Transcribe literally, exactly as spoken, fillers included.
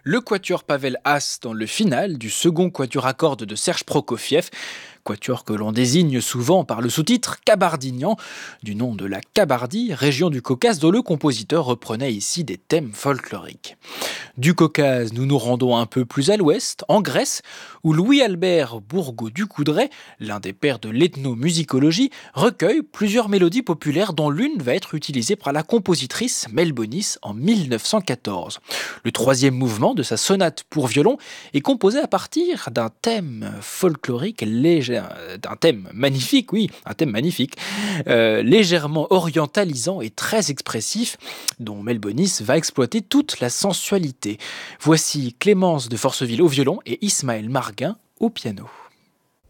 Le quatuor Pavel Haas dans le final du second quatuor à cordes de Serge Prokofiev, quatuor que l'on désigne souvent par le sous-titre Kabardignan, du nom de la Kabardie, région du Caucase dont le compositeur reprenait ici des thèmes folkloriques. Du Caucase, nous nous rendons un peu plus à l'ouest, en Grèce, où Louis-Albert Bourgault-Ducoudray, l'un des pères de l'ethnomusicologie, recueille plusieurs mélodies populaires dont l'une va être utilisée par la compositrice Mel Bonis en mille neuf cent quatorze. Le troisième mouvement de sa sonate pour violon est composé à partir d'un thème folklorique léger, d'un thème magnifique, oui, un thème magnifique, euh, légèrement orientalisant et très expressif, dont Mel Bonis va exploiter toute la sensualité. Voici Clémence de Forceville au violon et Ismaël Marguin au piano.